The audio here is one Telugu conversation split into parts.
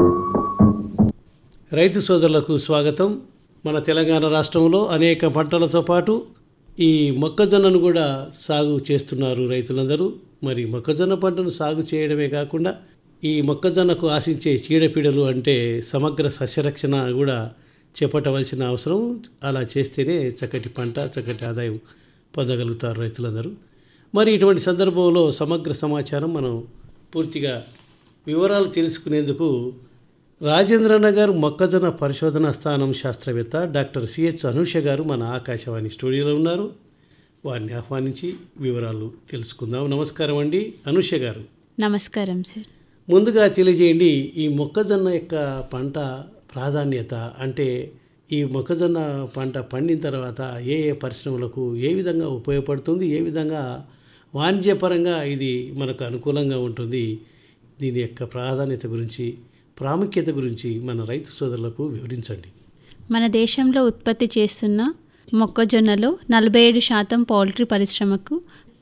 రైతు సోదరులకు స్వాగతం. మన తెలంగాణ రాష్ట్రంలో అనేక పంటలతో పాటు ఈ మొక్కజొన్నను కూడా సాగు చేస్తున్నారు రైతులందరూ. మరి మొక్కజొన్న పంటను సాగు చేయడమే కాకుండా ఈ మొక్కజొన్నకు ఆశించే చీడపీడలు అంటే సమగ్ర సస్యరక్షణ కూడా చేపట్టవలసిన అవసరం. అలా చేస్తేనే చక్కటి పంట, చక్కటి ఆదాయం పొందగలుగుతారు రైతులందరూ. మరి ఇటువంటి సందర్భంలో సమగ్ర సమాచారం మనం పూర్తిగా వివరాలు తెలుసుకునేందుకు రాజేంద్రనగర్ మొక్కజొన్న పరిశోధనా స్థానం శాస్త్రవేత్త డాక్టర్ సిహెచ్ అనూష గారు మన ఆకాశవాణి స్టూడియోలో ఉన్నారు. వారిని ఆహ్వానించి వివరాలు తెలుసుకుందాం. నమస్కారం అండి అనూష గారు. నమస్కారం సార్. ముందుగా తెలియజేయండి, ఈ మొక్కజొన్న యొక్క పంట ప్రాధాన్యత అంటే ఈ మొక్కజొన్న పంట పండిన తర్వాత ఏ ఏ పరిశ్రమలకు ఏ విధంగా ఉపయోగపడుతుంది, ఏ విధంగా వాణిజ్యపరంగా ఇది మనకు అనుకూలంగా ఉంటుంది, దీని యొక్క ప్రాధాన్యత గురించి, ప్రాముఖ్యత గురించి మన రైతు సోదరులకు వివరించండి. మన దేశంలో ఉత్పత్తి చేస్తున్న మొక్కజొన్నలో 47% పౌల్ట్రీ పరిశ్రమకు,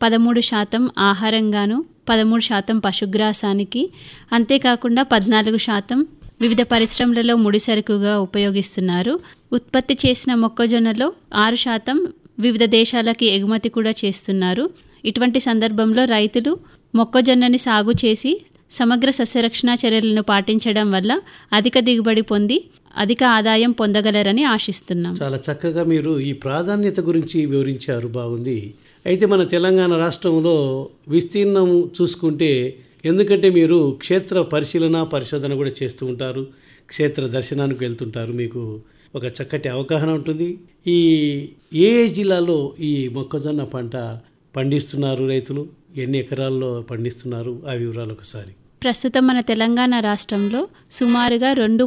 13% ఆహారంగాను, 13% పశుగ్రాసానికి, అంతేకాకుండా 14% వివిధ పరిశ్రమలలో ముడిసరుకుగా ఉపయోగిస్తున్నారు. ఉత్పత్తి చేసిన మొక్కజొన్నలో 6% వివిధ దేశాలకి ఎగుమతి కూడా చేస్తున్నారు. ఇటువంటి సందర్భంలో రైతులు మొక్కజొన్నని సాగు చేసి సమగ్ర సస్యరక్షణ చర్యలను పాటించడం వల్ల అధిక దిగుబడి పొంది అధిక ఆదాయం పొందగలరని ఆశిస్తున్నాం. చాలా చక్కగా మీరు ఈ ప్రాధాన్యత గురించి వివరించారు, బాగుంది. అయితే మన తెలంగాణ రాష్ట్రంలో విస్తీర్ణం చూసుకుంటే, ఎందుకంటే మీరు క్షేత్ర పరిశోధన కూడా చేస్తూ ఉంటారు, క్షేత్ర దర్శనానికి వెళ్తుంటారు, మీకు ఒక చక్కటి అవగాహన ఉంటుంది. ఈ ఏ జిల్లాలో ఈ మొక్కజొన్న పంట పండిస్తున్నారు రైతులు, ఎన్ని ఎకరాల్లో పండిస్తున్నారు, ఆ వివరాలు ఒకసారి. ప్రస్తుతం మన తెలంగాణ రాష్ట్రంలో సుమారుగా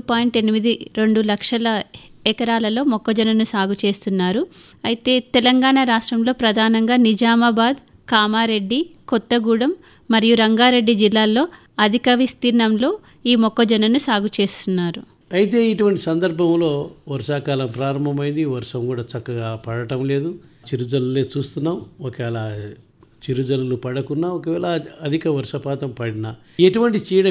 2.82 లక్షల ఎకరాలలో మొక్కజొన్నను సాగు చేస్తున్నారు. అయితే తెలంగాణ రాష్ట్రంలో ప్రధానంగా నిజామాబాద్, కామారెడ్డి, కొత్తగూడెం మరియు రంగారెడ్డి జిల్లాల్లో అధిక విస్తీర్ణంలో ఈ మొక్కజొన్నను సాగు చేస్తున్నారు. అయితే ఇటువంటి సందర్భంలో వర్షాకాలం ప్రారంభమైంది, వర్షం కూడా చక్కగా పడటం లేదు, చిరుజల్లులే చూస్తున్నాం. ఒకవేళ చిరుజల్లులు పడకున్నా, ఒకవేళ అధిక వర్షపాతం పడినా ఎటువంటి చీడ